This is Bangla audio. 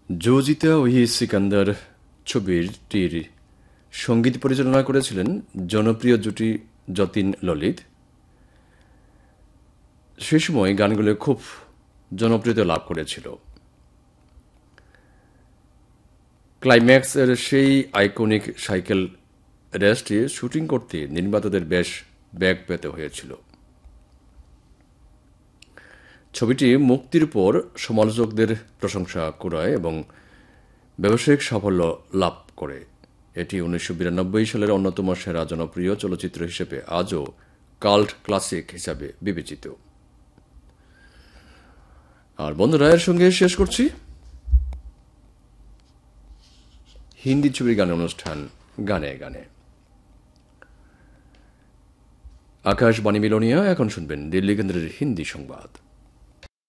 জোজিতা ওহি সিকান্দার ছবিটির সঙ্গীত পরিচালনা করেছিলেন জনপ্রিয় জুটি যতীন ললিত। সে সময় গানগুলো খুব জনপ্রিয়তা লাভ করেছিল। ক্লাইম্যাক্স এর সেই আইকনিক সাইকেল রেসটি শুটিং করতে নির্মাতাদের বেশ বেগ পেতে হয়েছিল। ছবিটি মুক্তির পর সমালোচকদের প্রশংসা কুড়ায় এবং ব্যবসায়িক সাফল্য লাভ করে। এটি 1992 সালের অন্যতম সেরা জনপ্রিয় চলচ্চিত্র হিসেবে আজও কাল্ট ক্লাসিক হিসাবে বিবেচিত। আর বন্ধুরা, এর সঙ্গে শেষ করছি হিন্দি ছবির গানের অনুষ্ঠান গানে গানে। আকাশবাণী মিলনিয়া। এখন শুনবেন দিল্লি কেন্দ্রের হিন্দি সংবাদ।